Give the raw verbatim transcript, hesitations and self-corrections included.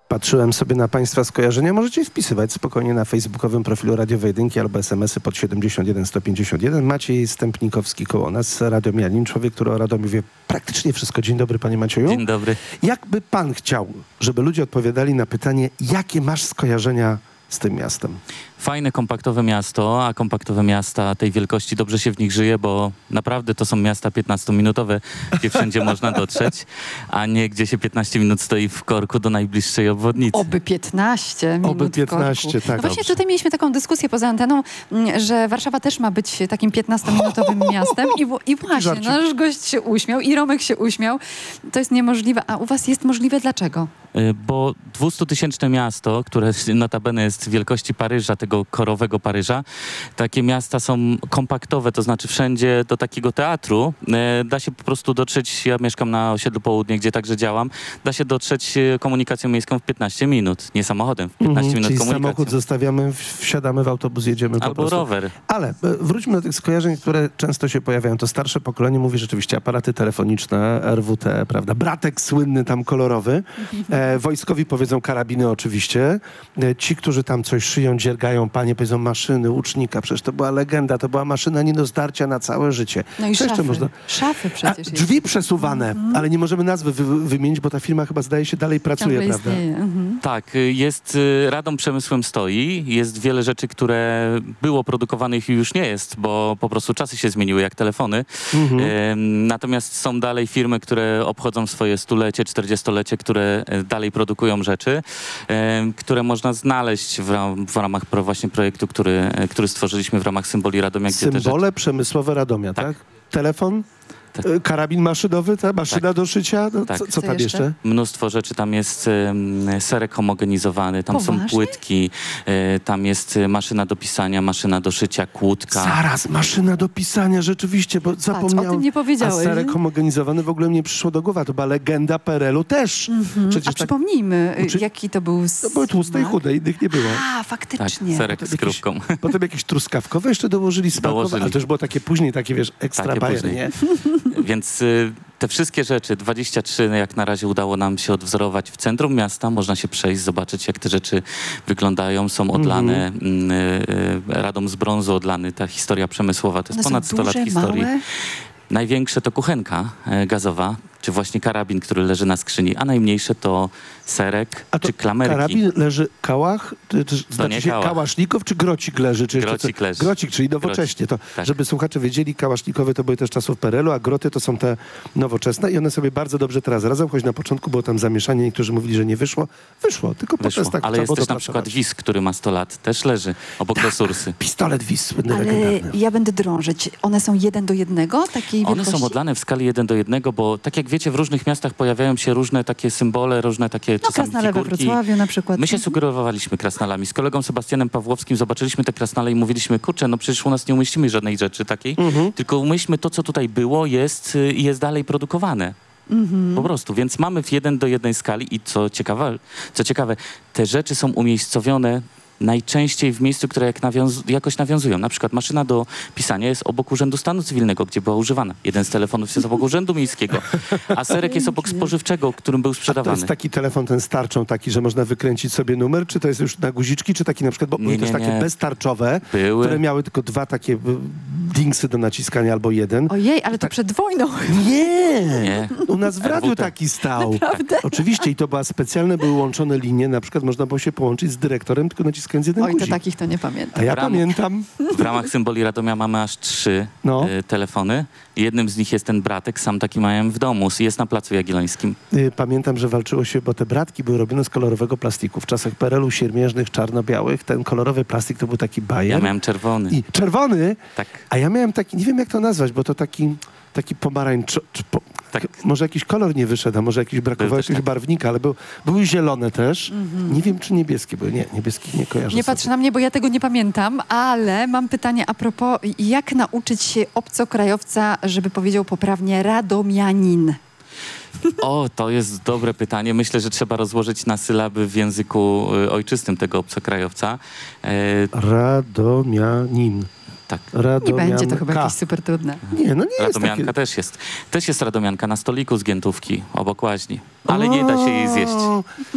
Patrzyłem sobie na państwa skojarzenia. Możecie je wpisywać spokojnie na facebookowym profilu Radiowej Jedynki albo es em esy pod siedemdziesiąt jeden sto pięćdziesiąt jeden. Maciej Stępnikowski koło nas, radomianin, człowiek, który o Radomiu wie praktycznie wszystko. Dzień dobry, panie Macieju. Dzień dobry. Jakby pan chciał, żeby ludzie odpowiadali na pytanie, jakie masz skojarzenia z tym miastem? Fajne, kompaktowe miasto, a kompaktowe miasta tej wielkości dobrze się w nich żyje, bo naprawdę to są miasta piętnastominutowe, gdzie wszędzie można dotrzeć, a nie gdzie się piętnaście minut stoi w korku do najbliższej obwodnicy. Oby piętnaście minut Oby piętnaście, w korku. tak. No właśnie Dobrze. tutaj mieliśmy taką dyskusję poza anteną, m, że Warszawa też ma być takim piętnastominutowym miastem i, w- i właśnie żarcik. nasz gość się uśmiał i Romek się uśmiał. To jest niemożliwe, a u was jest możliwe dlaczego? Y, Bo dwustutysięczne miasto, które notabene jest wielkości Paryża, tego korowego Paryża, takie miasta są kompaktowe, to znaczy wszędzie do takiego teatru e, da się po prostu dotrzeć, ja mieszkam na osiedlu Południe, gdzie także działam, da się dotrzeć e, komunikacją miejską w piętnaście minut, nie samochodem, w piętnaście Mhm, minut czyli komunikacją. samochód zostawiamy, wsiadamy w autobus, jedziemy po Albo prostu. rower. Ale e, wróćmy do tych skojarzeń, które często się pojawiają. To starsze pokolenie mówi rzeczywiście aparaty telefoniczne, er wu te, prawda? Bratek słynny tam kolorowy. E, wojskowi powiedzą karabiny oczywiście. E, ci, którzy tam coś szyją, dziergają, panie powiedzą maszyny, łucznika. Przecież to była legenda, to była maszyna nie do zdarcia na całe życie. No i Co jeszcze szafy. można? Szafy A, przecież jest. drzwi przesuwane, ale nie możemy nazwy wy, wymienić, bo ta firma chyba zdaje się dalej pracuje, Ciągle prawda? istnieje. Mhm. Tak, y, jest, y, Radom przemysłem stoi, jest wiele rzeczy, które było produkowanych i już nie jest, bo po prostu czasy się zmieniły jak telefony. Mhm. Ym, Natomiast są dalej firmy, które obchodzą swoje stulecie, czterdziestolecie, które e, dalej produkują rzeczy, em, które można znaleźć w, ram, w ramach pro, właśnie projektu, który, e, który stworzyliśmy w ramach Symboli Radomia. Gdzie te rzeczy, Symbole przemysłowe Radomia, tak? Tak. Telefon? Tak. E, Karabin maszynowy, ta maszyna Tak. do szycia? No, Tak. co, co Co tam jeszcze? jeszcze? mnóstwo rzeczy, tam jest em, serek homogenizowany, tam są Poważnie? płytki, e, tam jest e, maszyna do pisania, maszyna do szycia, kłódka. Zaraz, maszyna do pisania, rzeczywiście, bo zapomniałem. o tym nie A powiedziałeś. serek homogenizowany w ogóle mnie przyszło do głowy. To była legenda P R L u też. Mhm. Przecież A tak, przypomnijmy, y, Uczy- jaki to był to były tłuste i smak? chude, innych nie było. A, Tak, faktycznie. serek Potem z jakieś- krówką. Potem jakieś truskawkowe jeszcze dołożyli, smakowe, Dołożyli. ale to już było takie później, takie wiesz, ekstra Takie bajer, później. nie? Więc y, te wszystkie rzeczy, dwadzieścia trzy jak na razie udało nam się odwzorować w centrum miasta. Można się przejść, zobaczyć jak te rzeczy wyglądają. Są odlane, mm, y, y, Radom z brązu odlany, ta historia przemysłowa. To jest One są ponad sto lat duże, historii. małe? Największe to kuchenka e, gazowa, czy właśnie karabin, który leży na skrzyni, a najmniejsze to serek, A to czy klamerki. karabin leży kałach, czy, czy, znaczy nie się kałach. kałasznikow, czy grocik leży? Czy jeszcze Grocik co? leży. Grocik, czyli nowocześnie. To, tak. Żeby słuchacze wiedzieli, kałasznikowe to były też czasów P R L u, a groty to są te nowoczesne i one sobie bardzo dobrze teraz radzą, choć na początku było tam zamieszanie, niektórzy mówili, że nie wyszło. Wyszło, tylko po Wyszło. testach Ale trzeba jest było też na dopracować. przykład Wis, który ma sto lat, też leży obok resursy. Pistolet Wis, słynny, Ale legendarny. ja będę drążyć. One są jeden do jednego takiej One wielkości? są odlane w skali jeden do jednego, bo tak jak wiecie, w różnych miastach pojawiają się różne takie symbole, różne takie No, czasami Krasnale we figurki. Wrocławiu na przykład. My się sugerowaliśmy krasnalami. Z kolegą Sebastianem Pawłowskim zobaczyliśmy te krasnale i mówiliśmy, kurczę, no przecież u nas nie umieścimy żadnej rzeczy takiej, Mhm. tylko umieśćmy to, co tutaj było, jest y, i jest dalej produkowane. Mhm. Po prostu. Więc mamy w jeden do jednej skali i co ciekawe, co ciekawe, te rzeczy są umiejscowione najczęściej w miejscu, które jak nawiąz- jakoś nawiązują. Na przykład maszyna do pisania jest obok Urzędu Stanu Cywilnego, gdzie była używana. Jeden z telefonów jest obok Urzędu Miejskiego, a serek jest obok spożywczego, którym był A to sprzedawany. jest taki telefon ten z tarczą taki, że można wykręcić sobie numer, czy to jest już na guziczki, czy taki na przykład, bo Nie, były też nie, takie nie. beztarczowe, Były. które miały tylko dwa takie y, dingsy do naciskania albo jeden. Ojej, ale to przed wojną. Nie! Nie. U nas w radiu R W T. taki stał. Naprawdę? Oczywiście i to była specjalne, były łączone linie, na przykład można było się połączyć z dyrektorem, tylko naciskając jeden Oj, to guzik. takich to nie pamiętam. A ja Bram- pamiętam. W ramach Symboli Radomia mamy aż trzy No. y, telefony. Jednym z nich jest ten bratek, sam taki miałem w domu. Jest na Placu Jagiellońskim. Y, Pamiętam, że walczyło się, bo te bratki były robione z kolorowego plastiku. W czasach P R L u siermierznych, czarno-białych, ten kolorowy plastik to był taki bajer. Ja miałem czerwony. I czerwony, Tak. a ja miałem taki, nie wiem jak to nazwać, bo to taki, taki pomarańczo... czy Po, Tak. Może jakiś kolor nie wyszedł, a może jakiś brakowało Był też jakiegoś tak. barwnika, ale był, były zielone też. Nie wiem, czy niebieskie były. Nie, niebieskich nie kojarzę Nie sobie. patrz na mnie, bo ja tego nie pamiętam, ale mam pytanie a propos, jak nauczyć się obcokrajowca, żeby powiedział poprawnie radomianin? O, to jest dobre pytanie. Myślę, że trzeba rozłożyć na sylaby w języku y, ojczystym tego obcokrajowca. E, Radomianin. tak. Nie Radomianka. będzie to chyba jakieś super trudne. Nie, no nie jest Radomianka takie... też jest. Też jest radomianka na stoliku z Giętówki, obok łaźni. Ale nie da się jej zjeść. O,